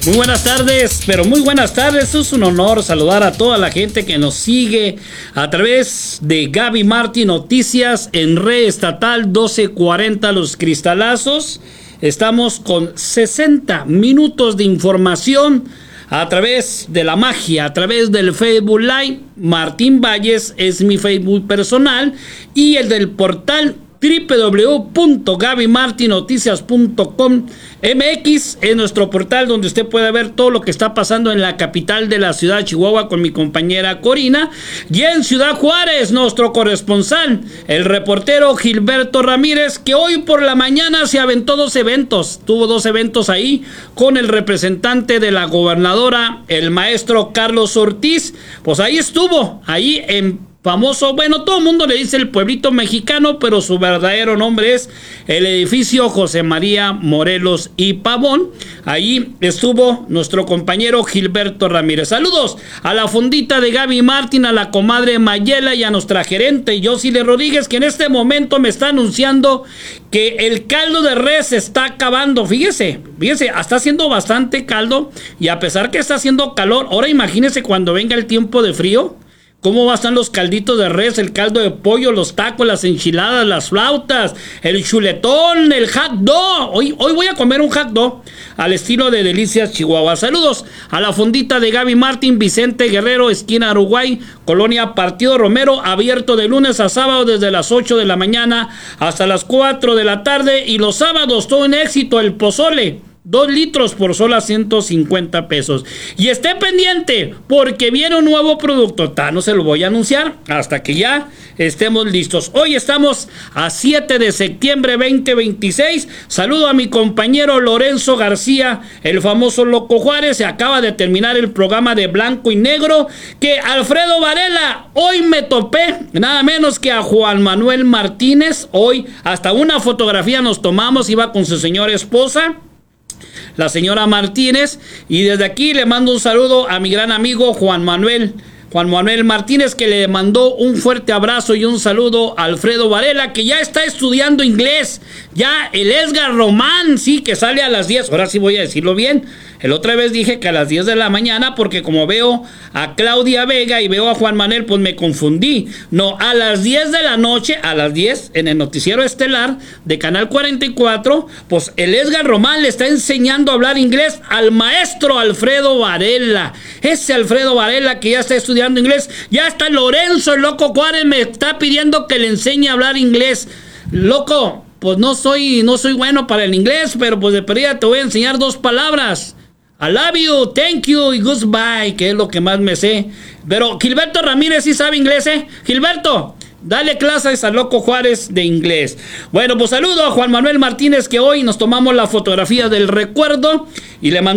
Muy buenas tardes, pero muy buenas tardes. Es un honor saludar a toda la gente que nos sigue a través de Gaby Martín Noticias en Red Estatal 1240 Los Cristalazos. Estamos con 60 minutos de información a través de la magia, a través del Facebook Live. Martín Valles es mi Facebook personal y el del portal www.gabymartinoticias.com.mx es nuestro portal donde usted puede ver todo lo que está pasando en la capital de la ciudad de Chihuahua con mi compañera Corina, y en Ciudad Juárez nuestro corresponsal, el reportero Gilberto Ramírez, que hoy por la mañana se aventó tuvo dos eventos ahí con el representante de la gobernadora, el maestro Carlos Ortiz. Pues ahí estuvo, ahí en famoso, bueno, todo el mundo le dice el pueblito mexicano, pero su verdadero nombre es el edificio José María Morelos y Pavón. Ahí estuvo nuestro compañero Gilberto Ramírez. Saludos a la fundita de Gaby Martín, a la comadre Mayela y a nuestra gerente Yosile Rodríguez, que en este momento me está anunciando que el caldo de res se está acabando. Fíjese, está haciendo bastante caldo y a pesar que está haciendo calor, ahora imagínese cuando venga el tiempo de frío. ¿Cómo van a estar los calditos de res, el caldo de pollo, los tacos, las enchiladas, las flautas, el chuletón, el hot dog? Hoy voy a comer un hot dog al estilo de Delicias Chihuahua. Saludos a la fondita de Gaby Martín, Vicente Guerrero, esquina Uruguay, Colonia Partido Romero, abierto de lunes a sábado desde las 8 de la mañana hasta las 4 de la tarde. Y los sábados, todo un éxito, el pozole. 2 litros por solo 150 pesos. Y esté pendiente porque viene un nuevo producto. No se lo voy a anunciar hasta que ya estemos listos. Hoy estamos a 7 de septiembre 2026. Saludo a mi compañero Lorenzo García, el famoso Loco Juárez. Se acaba de terminar el programa de Blanco y Negro. Que Alfredo Varela, hoy me topé nada menos que a Juan Manuel Martínez. Hoy hasta una fotografía nos tomamos. Iba con su señora esposa, la señora Martínez, y desde aquí le mando un saludo a mi gran amigo Juan Manuel Martínez, que le mandó un fuerte abrazo y un saludo a Alfredo Varela, que ya está estudiando inglés. Ya el Edgar Román, sí, que sale a las 10. Ahora sí voy a decirlo bien. El otra vez dije que a las 10 de la mañana, porque como veo a Claudia Vega y veo a Juan Manuel, pues me confundí. No, a las 10 de la noche, a las 10, en el noticiero estelar de Canal 44, pues el Edgar Román le está enseñando a hablar inglés al maestro Alfredo Varela. Ese Alfredo Varela que ya está estudiando inglés. Ya está Lorenzo, el Loco Juárez, me está pidiendo que le enseñe a hablar inglés. Loco, pues no soy bueno para el inglés, pero pues de perdida te voy a enseñar 2 palabras. I love you, thank you y goodbye, que es lo que más me sé. Pero Gilberto Ramírez sí sabe inglés, ¿eh? Gilberto, dale clases a Loco Juárez de inglés. Bueno, pues saludo a Juan Manuel Martínez, que hoy nos tomamos la fotografía del recuerdo y le mandamos